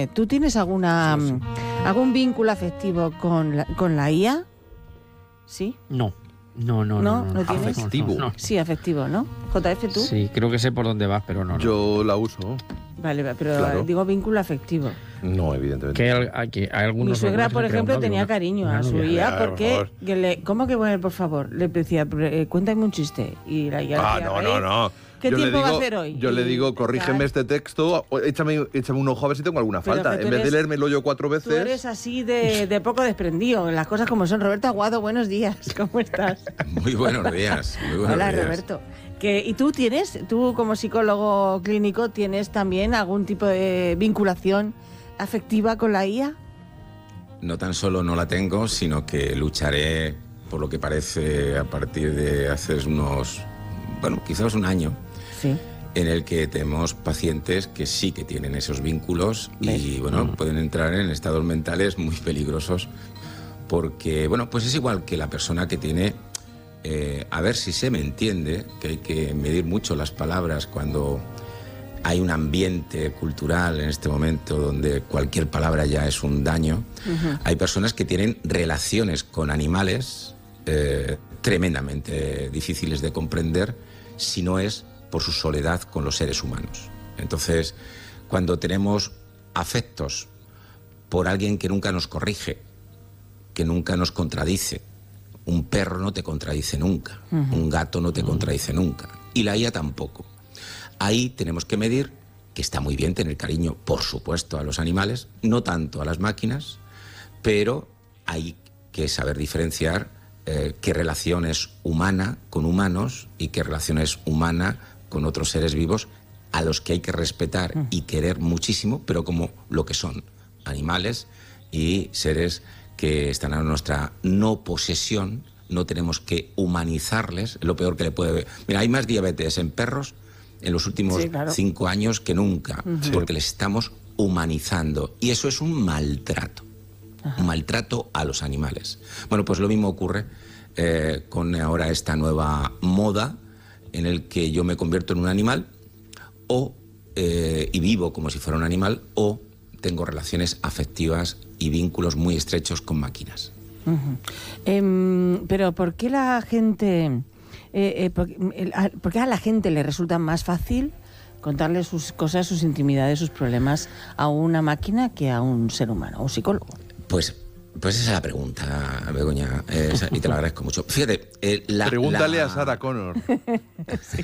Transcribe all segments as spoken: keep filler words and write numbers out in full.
Eh, ¿Tú tienes alguna sí, sí. algún vínculo afectivo con la, con la I A? ¿Sí? No. No, no, no. ¿No, ¿No tienes? Afectivo. No, no. Sí, afectivo, ¿no? J F, ¿tú? Sí, creo que sé por dónde vas, pero no. Yo no. la uso. Vale, pero claro. digo vínculo afectivo. No, evidentemente. Que hay, que hay algunos. Mi suegra, por ejemplo, tenía una, cariño una a su novia. I A porque... Que le, ¿Cómo que bueno, por favor? Le decía, eh, cuéntame un chiste. Y la I A Ah, decía, no, no, no. ¿Qué yo tiempo le digo, va a hacer hoy? Yo y, le digo, corrígeme tal. este texto, échame, échame un ojo a ver si tengo alguna Pero falta. En vez eres, de leérmelo yo cuatro veces... Tú eres así de, de poco desprendido, las cosas como son. Roberto Aguado, buenos días, ¿cómo estás? Muy buenos días. Muy buenos Hola, días. Roberto. Que, ¿Y tú tienes, tú como psicólogo clínico, tienes también algún tipo de vinculación afectiva con la I A? No tan solo no la tengo, sino que lucharé, por lo que parece, a partir de hace unos, bueno, quizás un año, sí. en el que tenemos pacientes que sí que tienen esos vínculos. ¿Ves? Y, bueno, mm. pueden entrar en estados mentales muy peligrosos porque, bueno, pues es igual que la persona que tiene, eh, a ver si se me entiende, que hay que medir mucho las palabras cuando hay un ambiente cultural en este momento donde cualquier palabra ya es un daño. Uh-huh. Hay personas que tienen relaciones con animales eh, tremendamente difíciles de comprender si no es por su soledad con los seres humanos. Entonces, cuando tenemos afectos por alguien que nunca nos corrige, que nunca nos contradice, un perro no te contradice nunca, uh-huh. un gato no te uh-huh. contradice nunca, y la I A tampoco. Ahí tenemos que medir que está muy bien tener cariño, por supuesto, a los animales, no tanto a las máquinas, pero hay que saber diferenciar eh, qué relación es humana con humanos y qué relación es humana con otros seres vivos a los que hay que respetar y querer muchísimo, pero como lo que son, animales y seres que están a nuestra no posesión. No tenemos que humanizarles, es lo peor que le puede ver. Mira, hay más diabetes en perros en los últimos sí, claro. cinco años que nunca, uh-huh. porque les estamos humanizando. Y eso es un maltrato, uh-huh. un maltrato a los animales. Bueno, pues lo mismo ocurre eh, con ahora esta nueva moda en el que yo me convierto en un animal o eh, y vivo como si fuera un animal, o tengo relaciones afectivas y vínculos muy estrechos con máquinas. Uh-huh. Eh, pero ¿por qué la gente... Eh, eh, porque, eh, ¿Por qué a la gente le resulta más fácil contarle sus cosas, sus intimidades, sus problemas a una máquina que a un ser humano, a un psicólogo? Pues, pues esa es la pregunta, Begoña, eh, y te lo agradezco mucho. Fíjate, eh, la, pregúntale la... a Sarah Connor. Sí.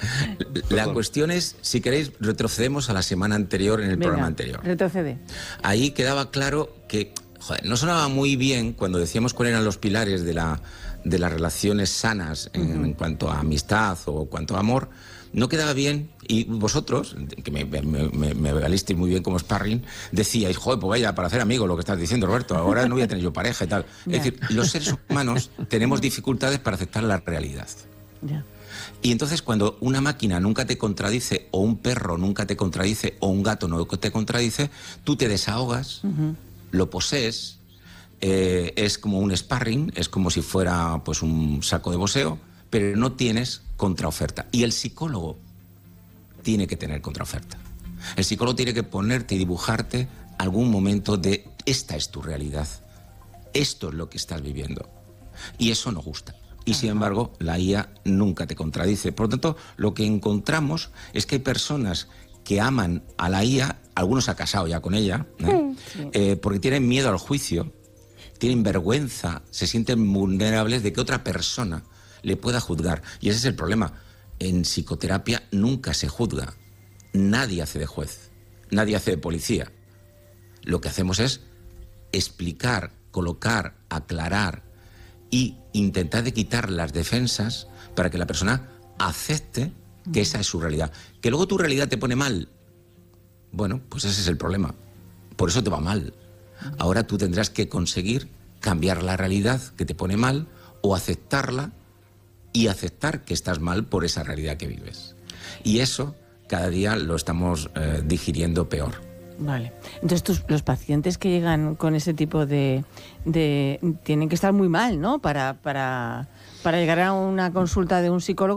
La cuestión es, si queréis, retrocedemos a la semana anterior en el Venga, programa anterior. Retrocede. Ahí quedaba claro que, joder, no sonaba muy bien cuando decíamos cuáles eran los pilares de la de las relaciones sanas en, uh-huh. en cuanto a amistad o cuanto a amor, no quedaba bien. Y vosotros, que me, me, me, me valisteis muy bien como sparring, decíais, joder, pues vaya, para hacer amigos lo que estás diciendo, Roberto, ahora no voy a tener yo pareja y tal. Yeah. Es decir, los seres humanos tenemos dificultades para aceptar la realidad. Yeah. Y entonces cuando una máquina nunca te contradice, o un perro nunca te contradice, o un gato no te contradice, tú te desahogas, uh-huh. lo posees. Eh, es como un sparring, es como si fuera pues un saco de boxeo, pero no tienes contraoferta. Y el psicólogo tiene que tener contraoferta. El psicólogo tiene que ponerte y dibujarte algún momento de esta es tu realidad, esto es lo que estás viviendo. Y eso nos gusta. Y sin embargo, la I A nunca te contradice. Por lo tanto, lo que encontramos es que hay personas que aman a la I A, algunos se han casado ya con ella, ¿eh? Sí. Eh, porque tienen miedo al juicio, tienen vergüenza, se sienten vulnerables de que otra persona le pueda juzgar. Y ese es el problema. En psicoterapia nunca se juzga. Nadie hace de juez, nadie hace de policía. Lo que hacemos es explicar, colocar, aclarar y intentar de quitar las defensas para que la persona acepte que esa es su realidad. Que luego tu realidad te pone mal, bueno, pues ese es el problema. Por eso te va mal. Ahora tú tendrás que conseguir cambiar la realidad que te pone mal o aceptarla y aceptar que estás mal por esa realidad que vives. Y eso cada día lo estamos eh, digiriendo peor. Vale. Entonces tus, los pacientes que llegan con ese tipo de, de... tienen que estar muy mal, ¿no? Para, para, para llegar a una consulta de un psicólogo.